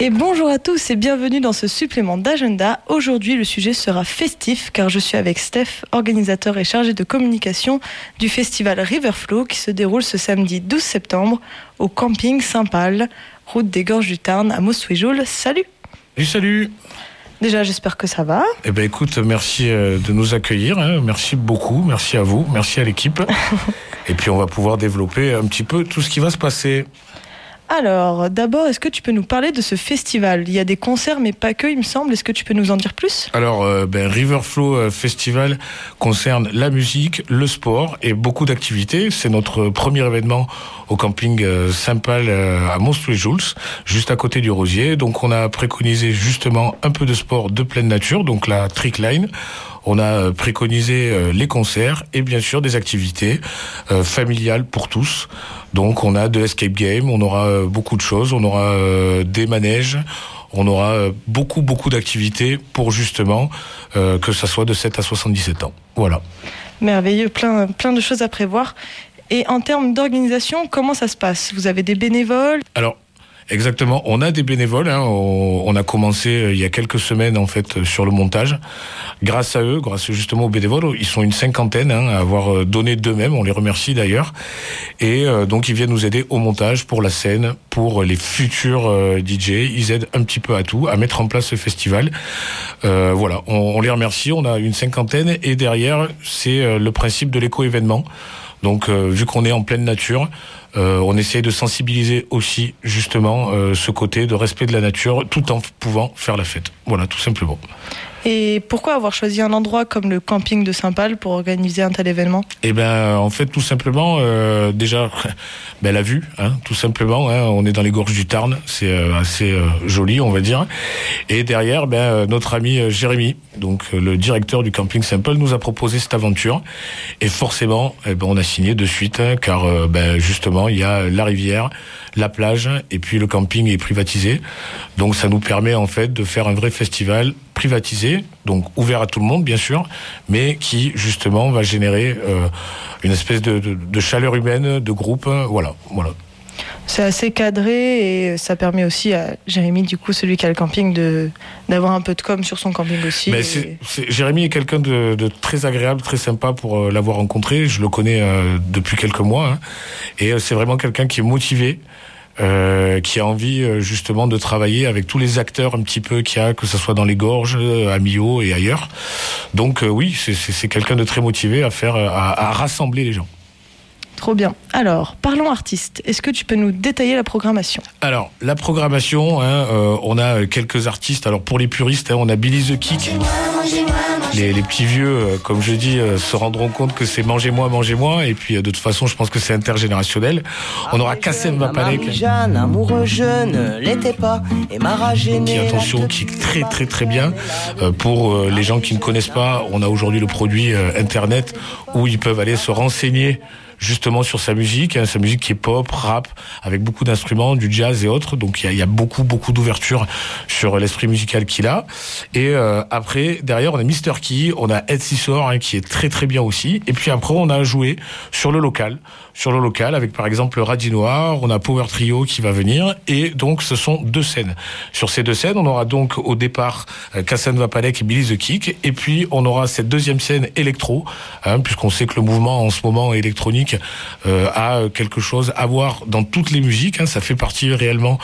Et bonjour à tous et bienvenue dans ce supplément d'agenda. Aujourd'hui, le sujet sera festif car je suis avec Steph, organisateur et chargé de communication du festival Riverflow qui se déroule ce samedi 12 septembre au camping Saint-Pal, route des Gorges du Tarn à Mossoujouls. Salut. Salut. Déjà, j'espère que ça va. Eh ben, écoute, merci de nous accueillir. Merci beaucoup. Merci à vous. Merci à l'équipe. Et puis, on va pouvoir développer un petit peu tout ce qui va se passer. Alors, d'abord, est-ce que tu peux nous parler de ce festival ? Il y a des concerts, mais pas que, il me semble. Est-ce que tu peux nous en dire plus ? Alors, Riverflow Festival concerne la musique, le sport et beaucoup d'activités. C'est notre premier événement au camping Saint-Pal à Mossoujouls, juste à côté du Rosier. Donc, on a préconisé justement un peu de sport de pleine nature, donc la trickline. On a préconisé les concerts et bien sûr des activités familiales pour tous. Donc on a de escape game, on aura beaucoup de choses, on aura des manèges, on aura beaucoup d'activités pour justement que ça soit de 7 à 77 ans. Voilà. Merveilleux, plein de choses à prévoir. Et en termes d'organisation, comment ça se passe ? Vous avez des bénévoles ? Alors, exactement, on a des bénévoles, on a commencé il y a quelques semaines en fait sur le montage. Grâce à eux, grâce justement aux bénévoles, ils sont une cinquantaine à avoir donné d'eux-mêmes, on les remercie d'ailleurs. Et donc ils viennent nous aider au montage, pour la scène, pour les futurs DJ, ils aident un petit peu à tout, à mettre en place ce festival. Voilà, on les remercie, on a une cinquantaine et derrière c'est le principe de l'éco-événement. Donc vu qu'on est en pleine nature, on essaye de sensibiliser aussi justement ce côté de respect de la nature tout en pouvant faire la fête. Voilà, tout simplement. Et pourquoi avoir choisi un endroit comme le camping de Saint-Pal pour organiser un tel événement ? Eh ben, en fait, tout simplement, déjà, la vue, tout simplement. On est dans les gorges du Tarn, c'est assez joli, on va dire. Et derrière, notre ami Jérémy, donc le directeur du camping Saint-Pal, nous a proposé cette aventure. Et forcément, on a signé de suite, car justement, il y a la rivière, la plage, et puis le camping est privatisé. Donc, ça nous permet en fait de faire un vrai festival privatisé, donc ouvert à tout le monde bien sûr, mais qui justement va générer une espèce de chaleur humaine, de groupe, voilà. C'est assez cadré et ça permet aussi à Jérémy, du coup, celui qui a le camping, d'avoir un peu de com sur son camping aussi. Mais Jérémy est quelqu'un de très agréable, très sympa pour l'avoir rencontré. Je le connais depuis quelques mois, et c'est vraiment quelqu'un qui est motivé. Qui a envie justement de travailler avec tous les acteurs un petit peu qu'il y a, que ce soit dans les gorges, à Millau et ailleurs. Donc oui, c'est quelqu'un de très motivé à rassembler les gens. Trop bien. Alors, parlons artistes. Est-ce que tu peux nous détailler la programmation ? Alors, la programmation, on a quelques artistes. Alors, pour les puristes, on a Billy the Kick. Les petits vieux, comme je dis, se rendront compte que c'est mangez-moi. Et puis, de toute façon, je pense que c'est intergénérationnel. On aura Kassem Vapalek. Qui, attention, qui est très, très, très bien. Pour les gens qui ne connaissent pas, on a aujourd'hui le produit Internet où ils peuvent aller se renseigner justement sur sa musique qui est pop, rap, avec beaucoup d'instruments, du jazz et autres. Donc il y a beaucoup d'ouverture sur l'esprit musical qu'il a. Et après, derrière, on a Mr. Key, on a Ed Sissor qui est très très bien aussi. Et puis après, on a joué sur le local avec par exemple Radis Noir, on a Power Trio qui va venir. Et donc ce sont 2 scènes. Sur ces 2 scènes, on aura donc au départ Kassem Vapalek et Billy the Kick. Et puis on aura cette deuxième scène électro, puisqu'on sait que le mouvement en ce moment électronique a quelque chose à voir dans toutes les musiques. Ça fait partie réellement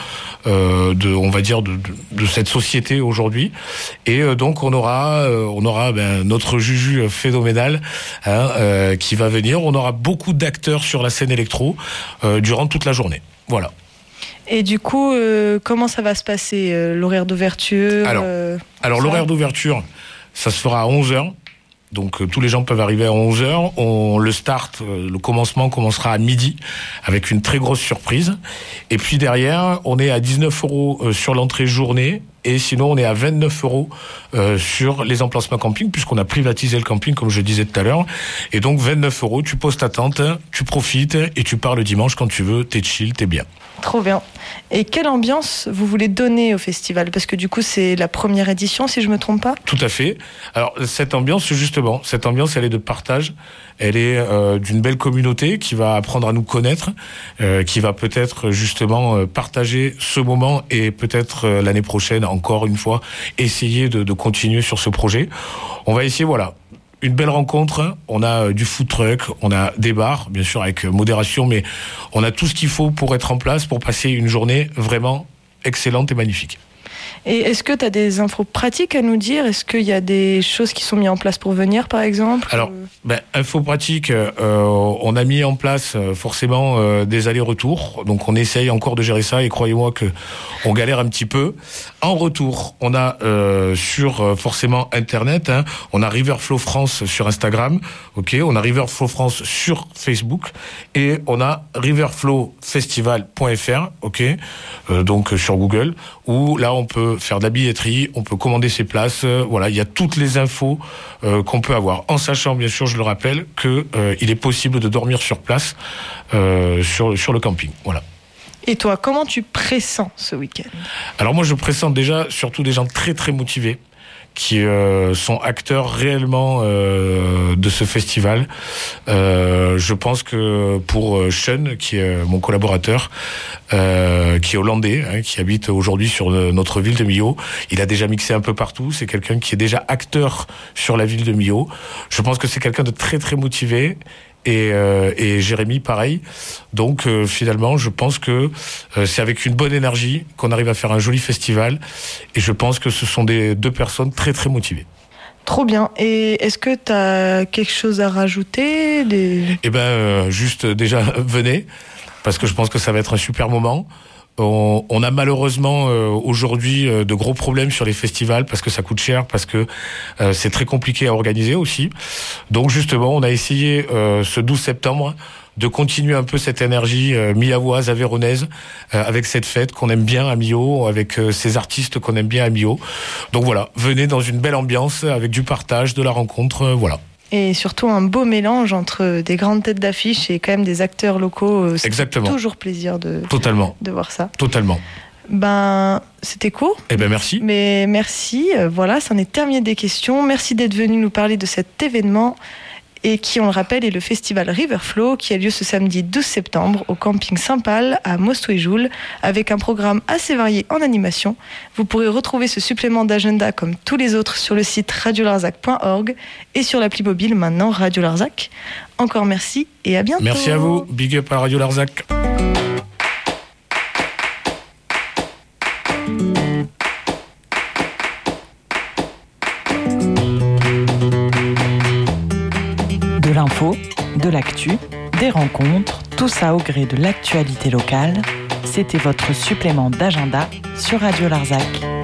de cette société aujourd'hui. Et donc on aura notre Juju phénoménal qui va venir. On aura beaucoup d'acteurs sur la scène électro durant toute la journée. Voilà. Et du coup, comment ça va se passer, l'horaire d'ouverture Alors l'horaire d'ouverture, ça se fera à 11h. Donc tous les gens peuvent arriver à 11h. Le commencement commencera à midi avec une très grosse surprise. Et puis derrière, on est à 19 € sur l'entrée journée. Et sinon, on est à 29 € sur les emplacements camping, puisqu'on a privatisé le camping, comme je disais tout à l'heure. Et donc 29 €, tu poses ta tente, tu profites et tu pars le dimanche quand tu veux. T'es chill, t'es bien. Trop bien. Et quelle ambiance vous voulez donner au festival ? Parce que du coup, c'est la première édition, si je ne me trompe pas. Tout à fait. Alors, cette ambiance, justement, elle est de partage. Elle est d'une belle communauté qui va apprendre à nous connaître, qui va peut-être justement partager ce moment et peut-être l'année prochaine, encore une fois, essayer de continuer sur ce projet. On va essayer, voilà, une belle rencontre. On a du food truck, on a des bars, bien sûr avec modération, mais on a tout ce qu'il faut pour être en place, pour passer une journée vraiment excellente et magnifique. Et est-ce que tu as des infos pratiques à nous dire ? Est-ce qu'il y a des choses qui sont mises en place pour venir, par exemple ? Alors, infos pratiques, on a mis en place forcément des allers-retours. Donc, on essaye encore de gérer ça et croyez-moi que on galère un petit peu. En retour, on a sur forcément Internet, on a Riverflow France sur Instagram, ok, on a Riverflow France sur Facebook et on a riverflowfestival.fr, ok, donc sur Google, où là on peut faire de la billetterie, on peut commander ses places, voilà, il y a toutes les infos qu'on peut avoir, en sachant bien sûr, je le rappelle, que il est possible de dormir sur place sur le camping, voilà. Et toi, comment tu pressens ce week-end ? Alors moi, je pressens déjà surtout des gens très très motivés qui sont acteurs réellement de ce festival. Je pense que pour Sean, qui est mon collaborateur, qui est hollandais, qui habite aujourd'hui sur notre ville de Millau, il a déjà mixé un peu partout. C'est quelqu'un qui est déjà acteur sur la ville de Millau. Je pense que c'est quelqu'un de très très motivé. Et Jérémy pareil. Donc finalement je pense que c'est avec une bonne énergie qu'on arrive à faire un joli festival et je pense que ce sont deux personnes très très motivées. Trop bien. Et est-ce que tu as quelque chose à rajouter ? Juste déjà venez parce que je pense que ça va être un super moment. On a malheureusement aujourd'hui de gros problèmes sur les festivals parce que ça coûte cher, parce que c'est très compliqué à organiser aussi. Donc justement, on a essayé ce 12 septembre de continuer un peu cette énergie millaoise, aveyronnaise, avec cette fête qu'on aime bien à Millau, avec ces artistes qu'on aime bien à Millau. Donc voilà, venez dans une belle ambiance, avec du partage, de la rencontre, voilà. Et surtout un beau mélange entre des grandes têtes d'affiche et quand même des acteurs locaux. Exactement. C'est toujours plaisir de voir ça. Totalement. C'était court. Merci. Mais merci. Voilà, ça en est terminé des questions. Merci d'être venu nous parler de cet événement et qui, on le rappelle, est le festival Riverflow qui a lieu ce samedi 12 septembre au camping Saint-Pal à Mostouéjoul avec un programme assez varié en animation. Vous pourrez retrouver ce supplément d'agenda comme tous les autres sur le site radiolarzac.org et sur l'appli mobile maintenant Radio Larzac. Encore merci et à bientôt. Merci à vous. Big up à Radio Larzac. De l'info, de l'actu, des rencontres, tout ça au gré de l'actualité locale. C'était votre supplément d'agenda sur Radio Larzac.